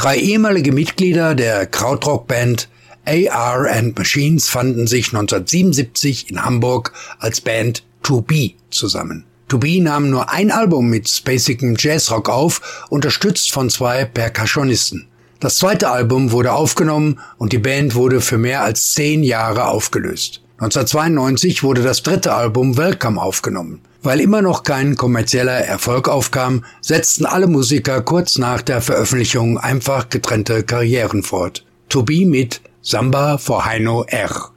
3 ehemalige Mitglieder der Krautrock-Band AR and Machines fanden sich 1977 in Hamburg als Band To Be zusammen. To Be nahm nur ein Album mit spacigem Jazzrock auf, unterstützt von 2 Percussionisten. Das zweite Album wurde aufgenommen und die Band wurde für mehr als 10 Jahre aufgelöst. 1992 wurde das dritte Album Welcome aufgenommen. Weil immer noch kein kommerzieller Erfolg aufkam, setzten alle Musiker kurz nach der Veröffentlichung einfach getrennte Karrieren fort. To Be mit Samba for Heino R.